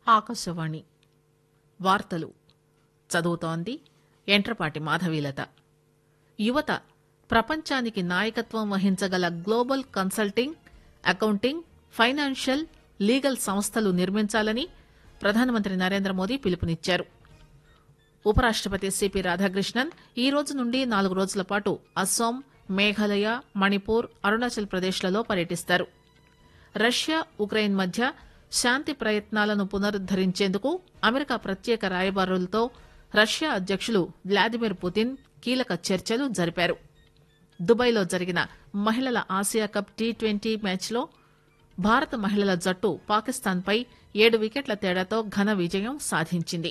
ఆకాశవాణి వార్తలు చదువుతోంది ఎంట్రపాటి మాధవీలత. యువత ప్రపంచానికి నాయకత్వం వహించగల global consulting, accounting, financial, legal సంస్థలు నిర్మించాలని ప్రధానమంత్రి నరేంద్రమోదీ పిలుపునిచ్చారు. ఉపరాష్టపతి సిపి రాధాకృష్ణన్ ఈ రోజు నుండి 4 రోజుల పాటు అస్సాం, మేఘాలయ, మణిపూర్, అరుణాచల్ ప్రదేశ్లలో పర్యటిస్తారు. రష్యా, ఉక్రెయిన్ మధ్య శాంతి ప్రయత్నాలను పునరుద్దరించేందుకు అమెరికా ప్రత్యేక రాయబారులతో రష్యా అధ్యకులు వ్లాదిమిర్ పుతిన్ కీలక చర్చలు జరిపారు. దుబాయ్లో జరిగిన మహిళల ఆసియా కప్ టీ20 మ్యాచ్లో భారత మహిళల జట్టు పాకిస్తాన్పై 7 వికెట్ల తేడాతో ఘన విజయం సాధించింది.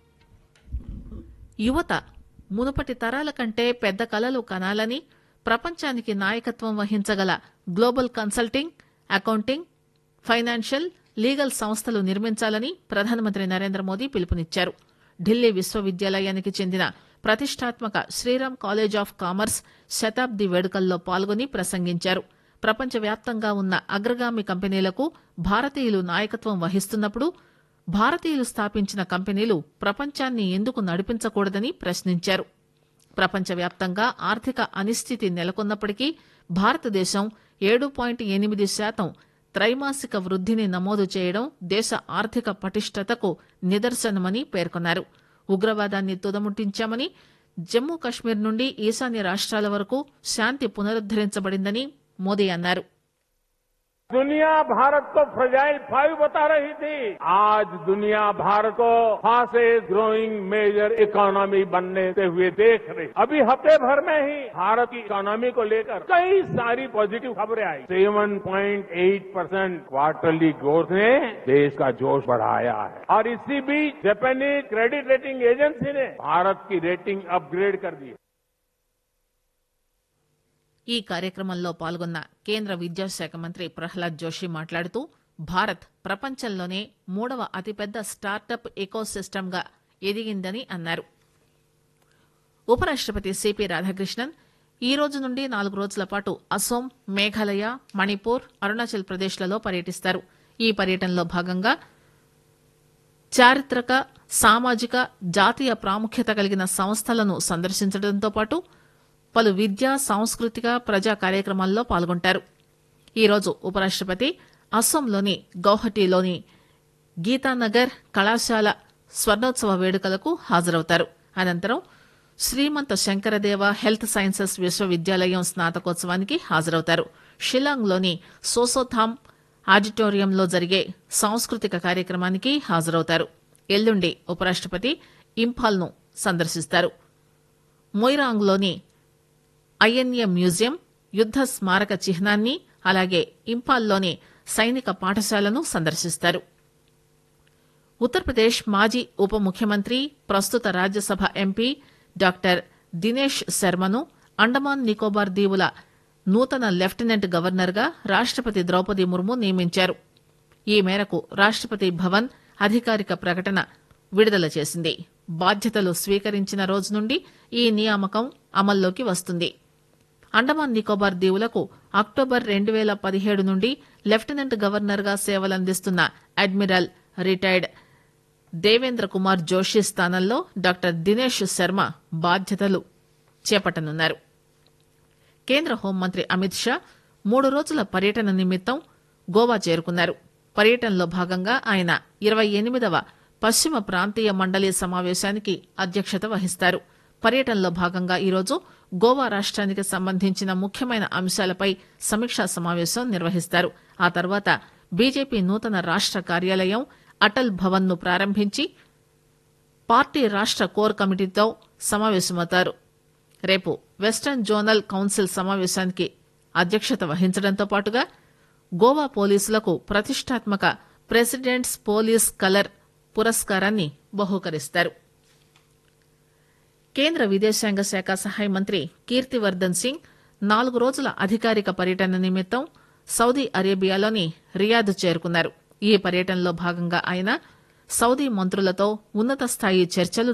యువత మునుపటి తరాల కంటే పెద్ద కలలు కనాలని, ప్రపంచానికి నాయకత్వం వహించగల global consulting, accounting, financial, legal సంస్థలు నిర్మించాలని ప్రధానమంత్రి నరేంద్రమోదీ పిలుపునిచ్చారు. ఢిల్లీ విశ్వవిద్యాలయానికి చెందిన ప్రతిష్టాత్మక శ్రీరామ్ కాలేజ్ ఆఫ్ కామర్స్ శతాబ్ది వేడుకల్లో పాల్గొని ప్రసంగించారు. ప్రపంచవ్యాప్తంగా ఉన్న అగ్రగామి కంపెనీలకు భారతీయులు నాయకత్వం వహిస్తున్నప్పుడు భారతీయులు స్థాపించిన కంపెనీలు ప్రపంచాన్ని ఎందుకు నడిపించకూడదని ప్రశ్నించారు. ప్రపంచవ్యాప్తంగా ఆర్థిక అనిశ్చితి నెలకొన్నప్పటికీ భారతదేశం 7.8% త్రైమాసిక వృద్ధిని నమోదు చేయడం దేశ ఆర్థిక పటిష్టతకు నిదర్శనమని పేర్కొన్నారు. ఉగ్రవాదాన్ని తుదముట్టించామని, జమ్మూ కశ్మీర్ నుండి ఈశాన్య రాష్ట్రాల వరకు శాంతి పునరుద్దరించబడిందని మోదీ అన్నారు. दुनिया भारत को फ्रजाइल 5 बता रही थी. आज दुनिया भारत को फास्टेस्ट ग्रोइंग मेजर इकोनॉमी बनने हुए देख रही. अभी हफ्ते भर में ही भारत की इकोनॉमी को लेकर कई सारी पॉजिटिव खबरें आई. 7.8% क्वार्टरली ग्रोथ ने देश का जोश बढ़ाया है. और इसी बीच जापानीज क्रेडिट रेटिंग एजेंसी ने भारत की रेटिंग अपग्रेड कर दी. ఈ కార్యక్రమంలో పాల్గొన్న కేంద్ర విద్యాశాఖ మంత్రి ప్రహ్లాద్ జోషి మాట్లాడుతూ భారత్ ప్రపంచంలోనే 3వ అతిపెద్ద స్టార్టప్ ఎకోసిస్టమ్ గా ఎదిగిందని అన్నారు. ఉపరాష్టపతి సిపి రాధాకృష్ణన్ ఈ రోజు నుండి 4 రోజుల పాటు అస్సాం, మేఘాలయ, మణిపూర్, అరుణాచల్ ప్రదేశ్లలో పర్యటిస్తారు. ఈ పర్యటనలో భాగంగా చారిత్రక, సామాజిక, జాతీయ ప్రాముఖ్యత కలిగిన సంస్థలను సందర్శించడంతో పాటు పలు విద్యా, సాంస్కృతిక, ప్రజా కార్యక్రమాల్లో పాల్గొంటారు. ఈరోజు ఉపరాష్టపతి అస్సాంలోని గౌహటిలోని గీతానగర్ కళాశాల స్వర్ణోత్సవ వేడుకలకు హాజరవుతారు. అనంతరం శ్రీమంత శంకరదేవ హెల్త్ సైన్సెస్ విశ్వవిద్యాలయం స్నాతకోత్సవానికి హాజరవుతారు. షిల్లాంగ్లోని సోసోథామ్ ఆడిటోరియంలో జరిగే సాంస్కృతిక కార్యక్రమానికి హాజరవుతారు. ఎల్లుండి ఉపరాష్టపతి ఇంఫాల్ను సందర్శిస్తారు. మొయిరాంగ్లోని ఐఎన్ఏ మ్యూజియం, యుద్ద స్మారక చిహ్నాన్ని, అలాగే ఇంఫాల్లోని సైనిక పాఠశాలను సందర్శిస్తారు. ఉత్తరప్రదేశ్ మాజీ ఉప ముఖ్యమంత్రి, ప్రస్తుత రాజ్యసభ ఎంపీ డాక్టర్ దినేష్ శర్మను అండమాన్ నికోబార్ దీవుల నూతన లెఫ్టినెంట్ గవర్నర్ గా రాష్టపతి ద్రౌపది ముర్ము నియమించారు. ఈ మేరకు రాష్టపతి భవన్ అధికారిక ప్రకటన విడుదల చేసింది. బాధ్యతలు స్వీకరించిన రోజు నుండి ఈ నియామకం అమల్లోకి వస్తుంది. అండమాన్ నికోబార్ దీవులకు అక్టోబర్ 2017 నుండి లెఫ్టినెంట్ గవర్నర్ గా సేవలందిస్తున్న అడ్మిరల్ రిటైర్డ్ దేవేంద్ర కుమార్ జోషి స్థానంలో డాక్టర్ దినేష్ శర్మ బాధ్యతలు చేపట్టనున్నారు. కేంద్ర హోంమంత్రి అమిత్ షా 3 రోజుల పర్యటన నిమిత్తం గోవా చేరుకున్నారు. పర్యటనలో భాగంగా ఆయన 28వ పశ్చిమ ప్రాంతీయ మండలి సమావేశానికి అధ్యక్షత వహిస్తారు. పర్యటనలో భాగంగా ఈరోజు గోవా రాష్ట్రానికి సంబంధించిన ముఖ్యమైన అంశాలపై సమీక్షా సమావేశం నిర్వహిస్తారు. ఆ తర్వాత బీజేపీ నూతన రాష్ట కార్యాలయం అటల్ భవన్ ను ప్రారంభించి పార్టీ రాష్ట కోర్ కమిటీతో సమావేశమవుతారు. రేపు వెస్టర్న్ జోనల్ కౌన్సిల్ సమావేశానికి అధ్యక్షత వహించడంతో పాటుగా గోవా పోలీసులకు ప్రతిష్టాత్మక ప్రెసిడెంట్స్ పోలీస్ కలర్ పురస్కారాన్ని బహూకరిస్తారు. కేంద్ర విదేశాంగ శాఖ సహాయ మంత్రి కీర్తివర్దన్ సింగ్ 4 రోజుల అధికారిక పర్యటన నిమిత్తం సౌదీ అరేబియాలోని రియాద్ చేరుకున్నారు. ఈ పర్యటనలో భాగంగా ఆయన సౌదీ మంత్రులతో ఉన్నత స్థాయి చర్చలు